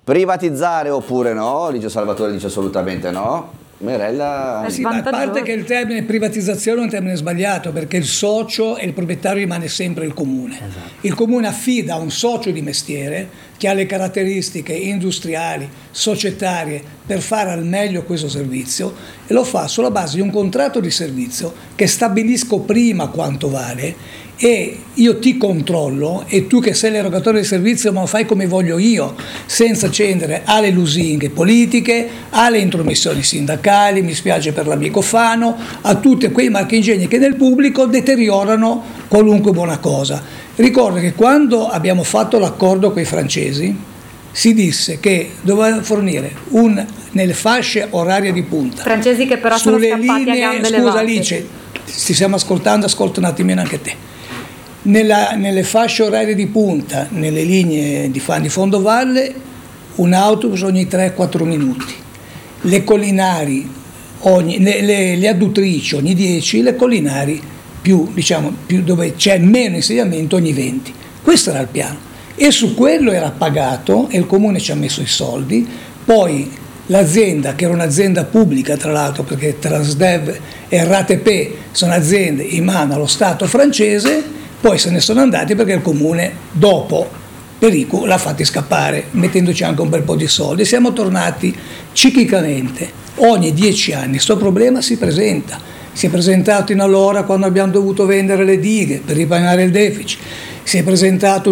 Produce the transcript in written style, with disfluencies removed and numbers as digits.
Privatizzare oppure no? Dice Salvatore, dice assolutamente no. Merella... Sì, ma a parte che il termine privatizzazione è un termine sbagliato, perché il socio e il proprietario rimane sempre il comune. Esatto. Il comune affida a un socio di mestiere che ha le caratteristiche industriali, societarie per fare al meglio questo servizio, e lo fa sulla base di un contratto di servizio che stabilisco prima quanto vale, e io ti controllo, e tu che sei l'erogatore del servizio me lo fai come voglio io, senza cedere alle lusinghe politiche, alle intromissioni sindacali, mi spiace per l'amico Fano, a tutti quei marchingegni che nel pubblico deteriorano qualunque buona cosa. Ricordo che quando abbiamo fatto l'accordo con i francesi si disse che doveva fornire nelle fasce orarie di punta, francesi che però sono scappati a gambe levate. Scusa Alice, ti stiamo ascoltando, ascolta un attimino anche te. Nelle fasce orarie di punta, nelle linee di Fondovalle, un autobus ogni 3-4 minuti, le collinari, le adduttrici ogni 10, le collinari più dove c'è meno insediamento ogni 20. Questo era il piano, e su quello era pagato, e il comune ci ha messo i soldi. Poi l'azienda, che era un'azienda pubblica tra l'altro, perché Transdev e RATP sono aziende in mano allo Stato francese, poi se ne sono andati perché il comune dopo Perico l'ha fatti scappare, mettendoci anche un bel po' di soldi. Siamo tornati ciclicamente, ogni 10 anni questo problema si presenta. Si è presentato in allora quando abbiamo dovuto vendere le dighe per ripianare il deficit, si è presentato